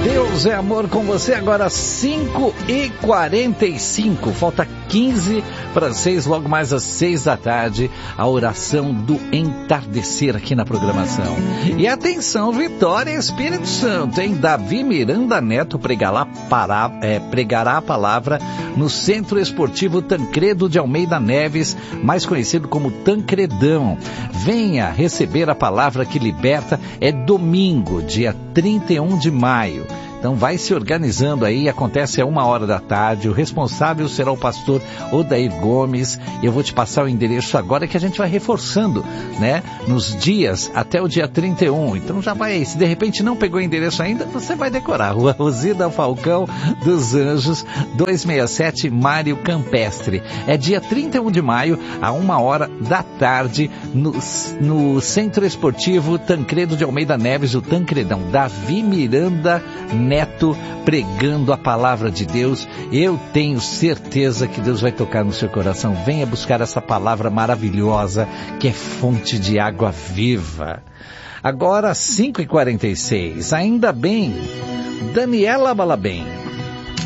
Deus é amor com você, agora 5h45, falta 15 para as 6, logo mais às 6 da tarde, a oração do entardecer aqui na programação. E atenção, Vitória Espírito Santo, hein? Davi Miranda Neto pregará a palavra no Centro Esportivo Tancredo de Almeida Neves, mais conhecido como Tancredão. Venha receber a palavra que liberta, é domingo, dia 31 de maio. Então vai se organizando aí, acontece a 1h da tarde, o responsável será o pastor Odair Gomes. Eu vou te passar o endereço agora que a gente vai reforçando, né? Nos dias até o dia 31. Então já vai aí, se de repente não pegou o endereço ainda, você vai decorar. Rua Rosida Falcão dos Anjos, 267 Mário Campestre. É dia 31 de maio, a 1h da tarde, no Centro Esportivo Tancredo de Almeida Neves, o Tancredão. Davi Miranda Neto pregando a palavra de Deus. Eu tenho certeza que Deus vai tocar no seu coração. Venha buscar essa palavra maravilhosa que é fonte de água viva. Agora 5h46, ainda bem, Daniela Balabem.